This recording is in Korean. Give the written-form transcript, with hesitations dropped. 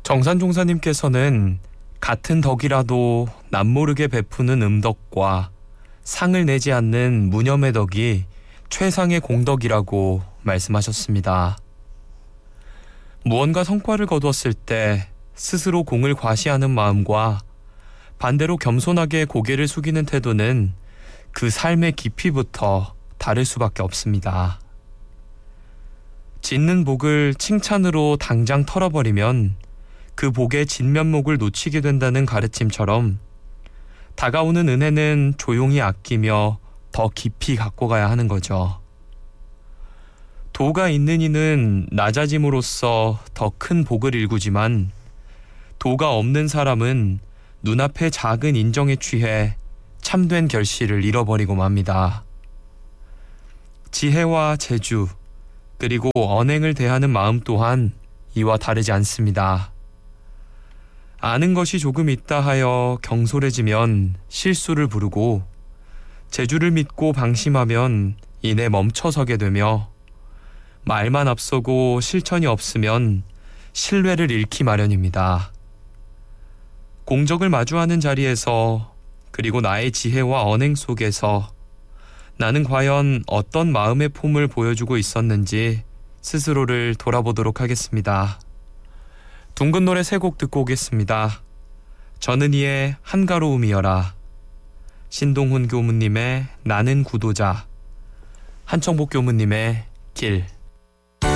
정산종사님께서는 같은 덕이라도 남모르게 베푸는 음덕과 상을 내지 않는 무념의 덕이 최상의 공덕이라고 말씀하셨습니다. 무언가 성과를 거두었을 때 스스로 공을 과시하는 마음과 반대로 겸손하게 고개를 숙이는 태도는 그 삶의 깊이부터 다를 수밖에 없습니다. 짓는 복을 칭찬으로 당장 털어버리면 그 복의 진면목을 놓치게 된다는 가르침처럼 다가오는 은혜는 조용히 아끼며 더 깊이 갖고 가야 하는 거죠. 도가 있는 이는 낮아짐으로써 더 큰 복을 일구지만 도가 없는 사람은 눈앞의 작은 인정에 취해 참된 결실을 잃어버리고 맙니다. 지혜와 재주 그리고 언행을 대하는 마음 또한 이와 다르지 않습니다. 아는 것이 조금 있다 하여 경솔해지면 실수를 부르고 재주를 믿고 방심하면 이내 멈춰서게 되며 말만 앞서고 실천이 없으면 신뢰를 잃기 마련입니다. 공적을 마주하는 자리에서 그리고 나의 지혜와 언행 속에서 나는 과연 어떤 마음의 폼을 보여주고 있었는지 스스로를 돌아보도록 하겠습니다. 둥근 노래 3곡 듣고 오겠습니다. 전은희의 한가로움이여라, 신동훈 교무님의 나는 구도자, 한청복 교무님의 길.